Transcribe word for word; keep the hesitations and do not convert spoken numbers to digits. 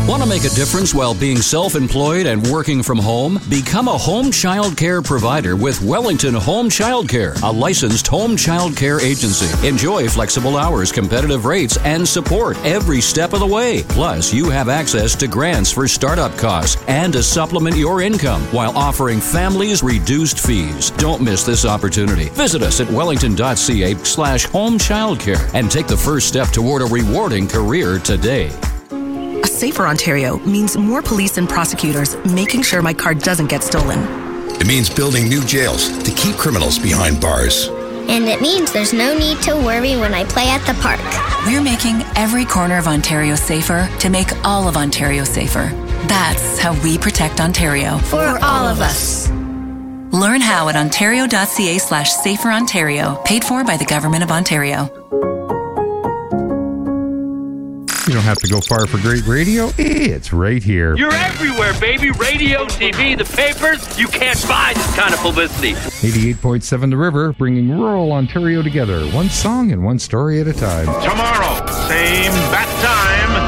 Want to make a difference while being self-employed and working from home? Become a home child care provider with Wellington Home Child Care, a licensed home child care agency. Enjoy flexible hours, competitive rates, and support every step of the way. Plus, you have access to grants for startup costs and to supplement your income while offering families reduced fees. Don't miss this opportunity. Visit us at wellington.ca slash home child care and take the first step toward a rewarding career today. A safer Ontario means more police and prosecutors making sure my car doesn't get stolen. It means building new jails to keep criminals behind bars. And it means there's no need to worry when I play at the park. We're making every corner of Ontario safer to make all of Ontario safer. That's how we protect Ontario. For all of us. Learn how at ontario.ca slash safer Ontario. Paid for by the Government of Ontario. You don't have to go far for great radio. It's right here. You're everywhere, baby. Radio, T V, the papers. You can't buy this kind of publicity. eighty-eight point seven The River, bringing rural Ontario together. One song and one story at a time. Tomorrow, same bat time.